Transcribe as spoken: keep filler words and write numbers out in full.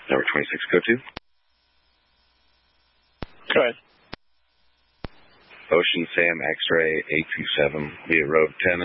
Number twenty-six, go to. Go ahead. Ocean Sam X-ray eight two seven via road ten.